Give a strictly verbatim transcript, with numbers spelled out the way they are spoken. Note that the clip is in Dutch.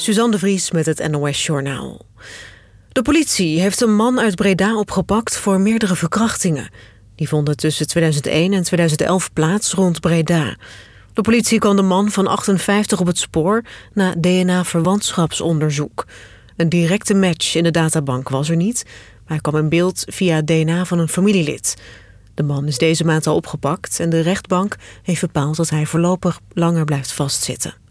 Suzanne de Vries met het N O S-journaal. De politie heeft een man uit Breda opgepakt voor meerdere verkrachtingen. Die vonden tussen tweeduizend één en tweeduizend elf plaats rond Breda. De politie kwam de man van achtenvijftig op het spoor na D N A-verwantschapsonderzoek. Een directe match in de databank was er niet, maar hij kwam in beeld via D N A van een familielid. De man is deze maand al opgepakt en de rechtbank heeft bepaald dat hij voorlopig langer blijft vastzitten.